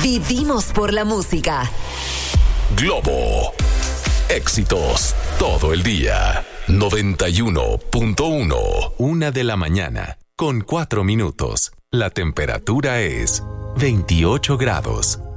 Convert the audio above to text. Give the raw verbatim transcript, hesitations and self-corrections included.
Vivimos por la música. Globo. Éxitos todo el día. noventa y uno punto uno. Una de la mañana, con cuatro minutos. La temperatura es veintiocho grados.